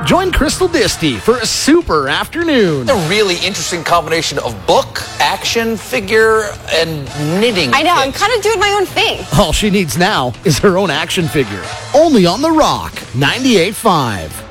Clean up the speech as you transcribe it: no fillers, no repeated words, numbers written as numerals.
Join Crystal Disty for a super afternoon. A really interesting combination of book, action figure, and knitting. I know, I'm kind of doing my own thing. All she needs now is her own action figure. Only on The Rock, 98.5.